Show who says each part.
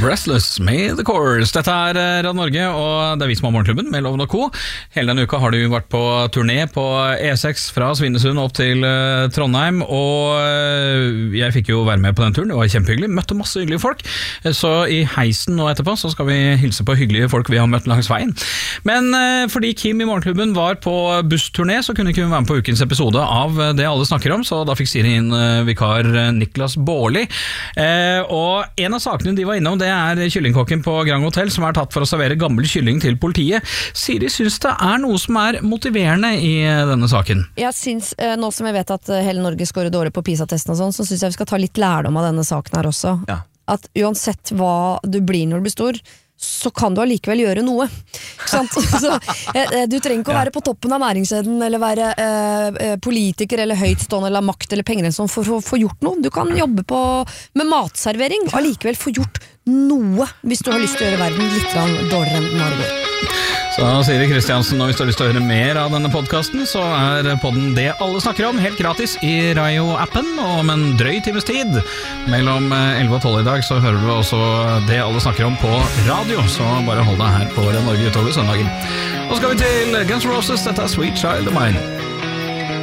Speaker 1: Breathless med The Course. Dette Radio Norge, og det vi som har Morgenklubben med Loven og Co. Hele denne uka har du vært på turné på E6 fra Svinesund opp til Trondheim, og jeg fikk jo være med på den turen. Det var kjempehyggelig, møtte masse hyggelige folk. Så i heisen nå etterpå så skal vi hilse på hyggelige folk vi har møtt langs veien. Men fordi Kim i Morgenklubben var på bussturné, så kunne ikke hun være med på ukens episode av Det alle snakker om, så da fikk Siri inn vikar Niklas Baarli. Og en av sakene de var innom, det kyllingkokken på Grand Hotel som tatt for å servere gammel kylling til politiet. Siri synes det noe som motiverende i denne saken.
Speaker 2: Jeg synes, nå som jeg vet at hele Norge skårer dårlig på PISA-testen og sånn, så synes jeg vi skal ta litt lærdom av denne saken her også. Ja. At uansett hva du blir når du blir stor, så kan du allikevel gjøre noe. Ikke sant? Så, du trenger ikke å være på toppen av næringskjeden, eller være politiker, eller høytstående, eller makt, eller penger for å få gjort noe. Du kan jobbe med matservering, og allikevel få gjort noe, hvis du har lyst til å gjøre verden litt dårligere enn den har i går.
Speaker 1: Så Siri Kristiansen, og hvis du har lyst til å høre mer av denne podcasten, så podden Det alle snakker om helt gratis i Rayo-appen, og om en drøy times tid mellom 11 og 12 i dag så hører du også Det alle snakker om på radio, så bare hold deg her på Radio Norge utover søndagen. Nå skal vi til Guns N' Roses, dette Sweet Child of Mine.